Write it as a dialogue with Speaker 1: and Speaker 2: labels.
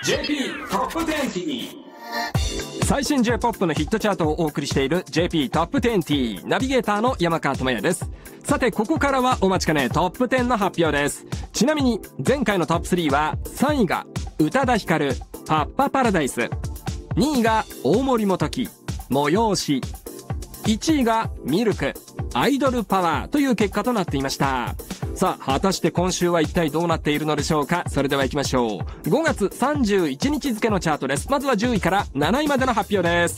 Speaker 1: JP トップ20。
Speaker 2: 最新 J-POP のヒットチャートをお送りしている JP トップ20。ナビゲーターの山川智也です。さて、ここからはお待ちかねトップ10の発表です。ちなみに前回のトップ3は3位が宇多田ヒカルパッパパラダイス、2位が大森元樹催し、1位がミルクアイドルパワーという結果となっていました。さあ、果たして今週は一体どうなっているのでしょうか。それでは行きましょう。5月31日付のチャートです。まずは10位から7位までの発表です。